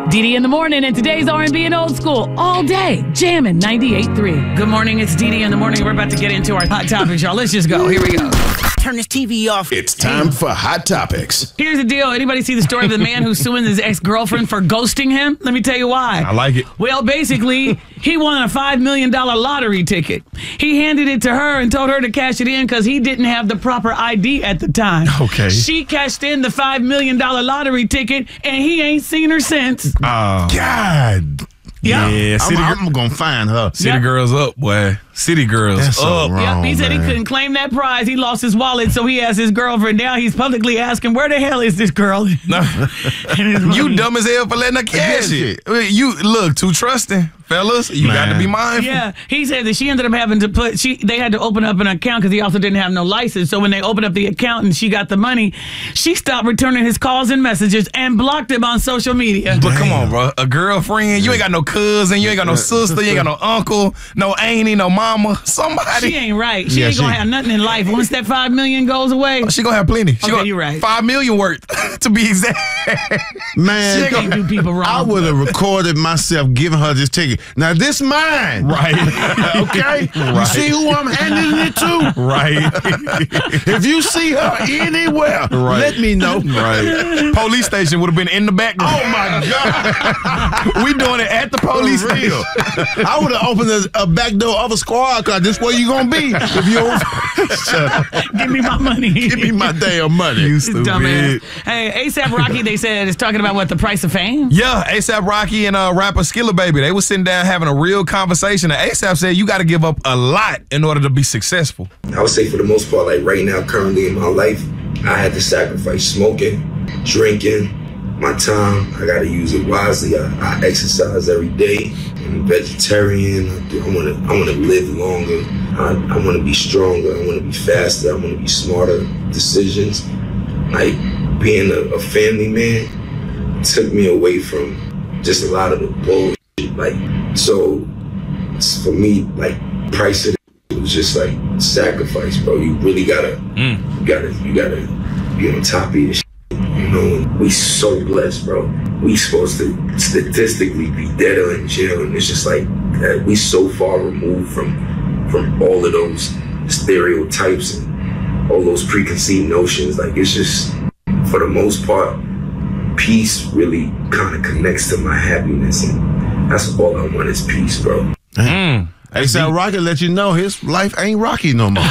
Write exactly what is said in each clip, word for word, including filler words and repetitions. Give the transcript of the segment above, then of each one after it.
Dee in the morning, and today's R and B and old school all day, jamming ninety-eight point three. Good morning, it's Dee in the morning. We're about to get into our hot topics, y'all. Let's just go. Here we go. Turn this T V off. It's time for Hot Topics. Here's the deal. Anybody see the story of the man who's suing his ex-girlfriend for ghosting him? Let me tell you why. I like it. Well, basically, he won a five million dollars lottery ticket. He handed it to her and told her to cash it in because he didn't have the proper I D at the time. Okay. She cashed in the five million dollars lottery ticket, and he ain't seen her since. Oh, God. Yeah. yeah. City, I'm, I'm going to find her. City Yep. girls up, boy. City girls That's so up. wrong. Yep, he said man. he couldn't claim that prize. He lost his wallet, so he asked his girlfriend. Now he's publicly asking, where the hell is this girl? No. And his You money. dumb as hell for letting her cash it. You look too trusting, fellas. You got to Man. be mindful. Yeah, he said that she ended up having to put, she they had to open up an account because he also didn't have no license. So when they opened up the account and she got the money, she stopped returning his calls and messages and blocked him on social media. But come on, bro. A girlfriend, you ain't got no cousin, you ain't got no sister, you ain't got no uncle, no auntie, no mama. Somebody. She ain't right. She Yeah, ain't gonna she- have nothing in life. Once that five million goes away, She gonna have plenty. She Okay, gonna, you right. Five million worth, to be exact. Man, she can't do people wrong. I would have recorded myself giving her this ticket. Now, this mine. Right. Okay? You Right. see who I'm handing it to? Right. If you see her anywhere, Right. let me know. Right. Police station would have been in the background. Oh, my God. We doing it at the police For real. station. I would have opened a, a back door of a squad car. This where you going to be if you don't. Shut up. Give me my money. Give me my damn money. You Dumbass. stupid. Hey, ASAP Rocky, they said, is talking about what, the price of fame? Yeah, ASAP Rocky and uh, rapper Skilla Baby, they was sitting down having a real conversation. And ASAP said you got to give up a lot in order to be successful. I would say for the most part, like right now, currently in my life, I had to sacrifice smoking, drinking, my time. I got to use it wisely. I, I exercise every day. I'm a vegetarian. I, do, I want to. I want to live longer. I, I want to be stronger. I want to be faster. I want to be smarter decisions. Like being a, a family man took me away from just a lot of the bullshit. Like so, it's for me, like price of it was just like sacrifice, bro. You really gotta, Mm. you gotta, you gotta be on top of your shit. You know, we so blessed, bro. We supposed to statistically be dead or in jail, and it's just like that. We so far removed from from all of those stereotypes and all those preconceived notions. Like it's just, for the most part, peace really kind of connects to my happiness, and that's all I want is peace, bro. Mm. ASAP Rocky let you know his life ain't Rocky no more.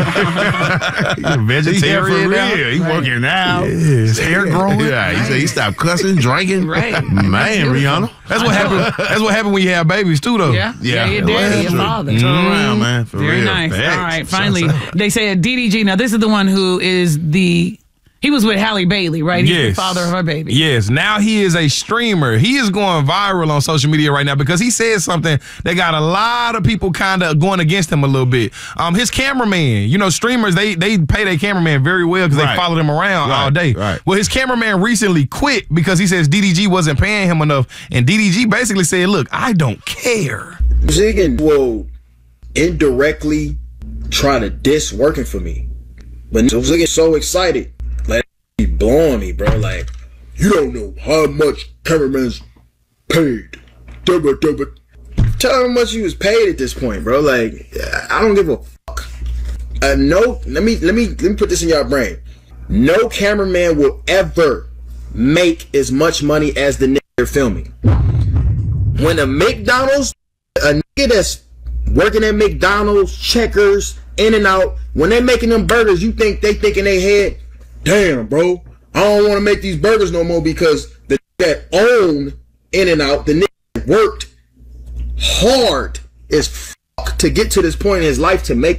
He's a He vegetarian for now. real. He working out. His hair growing. Yeah, he said he stopped cussing, drinking. Right. Man, Rihanna. That's what happened. That's what happened when you have babies too, though. Yeah. Yeah. Yeah, your daddy, your father. Turn around, man. For Very real. nice. Facts. All right, finally, they said D D G. Now, this is the one who is the, he was with Halle Bailey, right? He's Yes. the father of her baby. Yes. Now he is a streamer. He is going viral on social media right now because he said something that got a lot of people kind of going against him a little bit. Um, his cameraman, you know, streamers, they they pay their cameraman very well because Right. they follow them around Right, all day. right. Well, his cameraman recently quit because he says D D G wasn't paying him enough. And D D G basically said, look, I don't care. Ziggin will indirectly try to diss working for me. But I was looking so excited. Like, he blowing me, bro. Like, you don't know how much cameraman's paid. Dubba, dubba. Tell him how much he was paid at this point, bro. Like, I don't give a fuck. Uh, no, let me, let me, let me put this in your brain. No cameraman will ever make as much money as the nigga they're filming. When a McDonald's, a nigga that's working at McDonald's, Checkers, In-N-Out, when they making them burgers, you think they think in their head, damn, bro, I don't want to make these burgers no more because the that own In-N-Out, the nigga that worked hard as fuck to get to this point in his life to make